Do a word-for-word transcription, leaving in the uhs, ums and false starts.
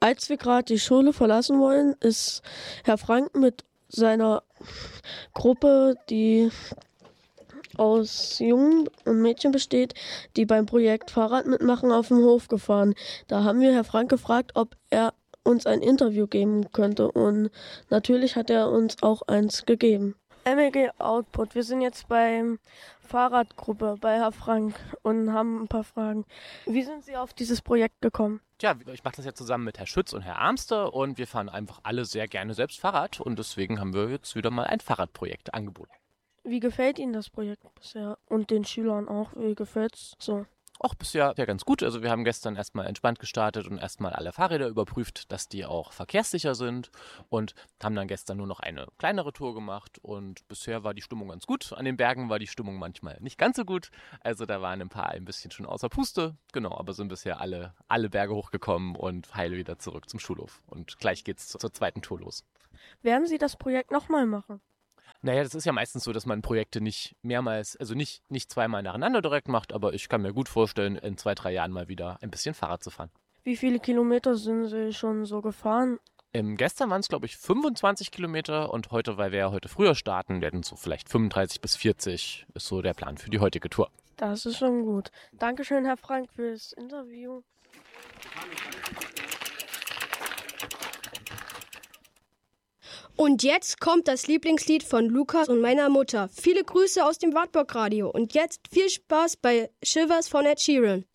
Als wir gerade die Schule verlassen wollen, ist Herr Frank mit seiner Gruppe, die aus Jungen und Mädchen besteht, die beim Projekt Fahrrad mitmachen, auf dem Hof gefahren. Da haben wir Herr Frank gefragt, ob er uns ein Interview geben könnte, und natürlich hat er uns auch eins gegeben. M L G Output, wir sind jetzt beim Fahrradgruppe bei Herr Frank und haben ein paar Fragen. Wie sind Sie auf dieses Projekt gekommen? Tja, ich mache das ja zusammen mit Herr Schütz und Herr Armster und wir fahren einfach alle sehr gerne selbst Fahrrad und deswegen haben wir jetzt wieder mal ein Fahrradprojekt angeboten. Wie gefällt Ihnen das Projekt bisher und den Schülern auch? Wie gefällt's so? Auch bisher ja ganz gut. Also wir haben gestern erstmal entspannt gestartet und erstmal alle Fahrräder überprüft, dass die auch verkehrssicher sind und haben dann gestern nur noch eine kleinere Tour gemacht und bisher war die Stimmung ganz gut. An den Bergen war die Stimmung manchmal nicht ganz so gut. Also da waren ein paar ein bisschen schon außer Puste. Genau, aber sind bisher alle, alle Berge hochgekommen und heil wieder zurück zum Schulhof. Und gleich geht's zur zweiten Tour los. Werden Sie das Projekt nochmal machen? Naja, das ist ja meistens so, dass man Projekte nicht mehrmals, also nicht, nicht zweimal nacheinander direkt macht, aber ich kann mir gut vorstellen, in zwei, drei Jahren mal wieder ein bisschen Fahrrad zu fahren. Wie viele Kilometer sind Sie schon so gefahren? Ähm, gestern waren es, glaube ich, fünfundzwanzig Kilometer und heute, weil wir ja heute früher starten, werden so vielleicht fünfunddreißig bis vierzig, ist so der Plan für die heutige Tour. Das ist schon gut. Dankeschön, Herr Frank, fürs Interview. Und jetzt kommt das Lieblingslied von Lukas und meiner Mutter. Viele Grüße aus dem Wartburg Radio. Und jetzt viel Spaß bei Shivers von Ed Sheeran.